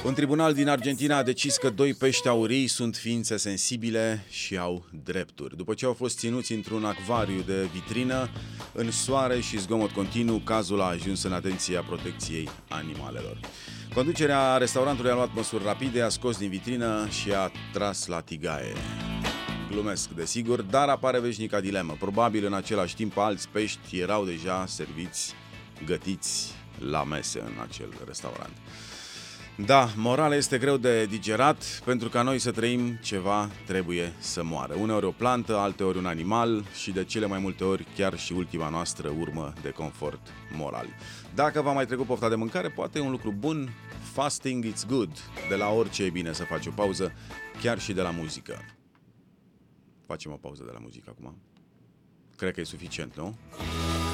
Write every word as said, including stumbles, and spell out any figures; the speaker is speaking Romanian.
Un tribunal din Argentina a decis că doi pești aurii sunt ființe sensibile și au drepturi. După ce au fost ținuți într-un acvariu de vitrină, în soare și zgomot continuu, cazul a ajuns în atenția protecției animalelor. Conducerea restaurantului a luat măsuri rapide, a scos din vitrină și a tras la tigaie. Glumesc, desigur, dar apare veșnica dilemă. Probabil în același timp alți pești erau deja serviți, gătiți la mese în acel restaurant. Da, morala este greu de digerat, pentru ca noi să trăim ceva trebuie să moară. Uneori o plantă, alteori un animal și de cele mai multe ori chiar și ultima noastră urmă de confort moral. Dacă v-a mai trecut pofta de mâncare, poate e un lucru bun. Fasting it's good. De la orice e bine să faci o pauză, chiar și de la muzică. Facem o pauză de la muzică acum. Cred că e suficient, nu?